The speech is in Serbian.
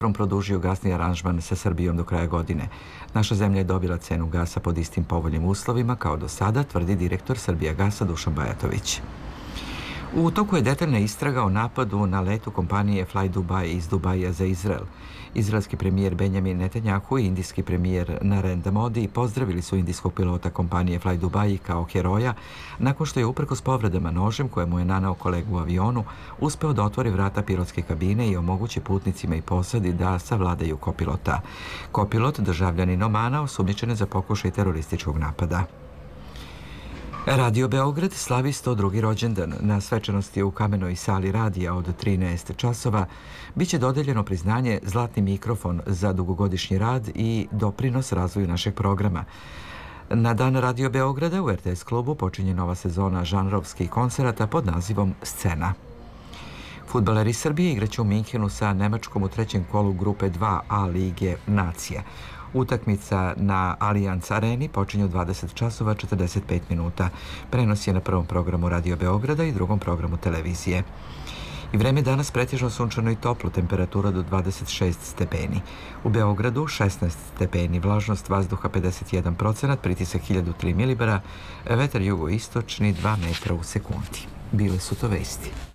produžio gasni aranžman sa Srbijom do kraja godine. Naša zemlja je dobila cenu gasa pod istim povoljnim uslovima kao do sada, tvrdi direktor Srbijagasa Dušan Bajatović. U toku je detaljna istraga o napadu na letu kompanije Fly Dubai iz Dubaija za Izrael. Izraelski premijer Benjamin Netanjahu i indijski premijer Narendra Modi pozdravili su indijskog pilota kompanije Fly Dubai kao heroja nakon što je uprkos povredama nožem koje mu je naneo kolega u avionu uspeo da otvori vrata pilotske kabine i omogući putnicima i posadi da savladaju kopilota. Kopilot, državljanin Omana, osumnjičen je za pokušaj terorističkog napada. Radio Beograd slavi 102. rođendan. Na svečanosti u kamenoj sali radija od 13 časova biće dodeljeno priznanje Zlatni mikrofon za dugogodišnji rad i doprinos razvoju našeg programa. Na dan Radio Beograda u RTS klubu počinje nova sezona žanrovskih koncerata pod nazivom Scena. Fudbaleri Srbije igraće u Minhenu sa Nemačkom u trećem kolu grupe 2A Lige Nacija. Utakmica na Allianz Areni počinje u 20 časova 45 minuta. Prenos je na prvom programu Radio Beograda i drugom programu televizije. I vreme danas pretežno sunčano i toplo, temperatura do 26 stepeni. U Beogradu 16 stepeni, vlažnost vazduha 51%, pritisak 1003 milibara, vetar jugoistočni 2 metra u sekundi. Bile su to vesti.